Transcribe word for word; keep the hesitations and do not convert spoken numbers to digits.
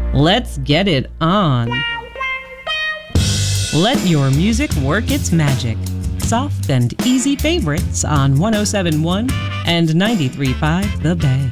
Let's get it on. Let your music work its magic. Soft and easy favorites on one oh seven point one and ninety-three point five The Bay.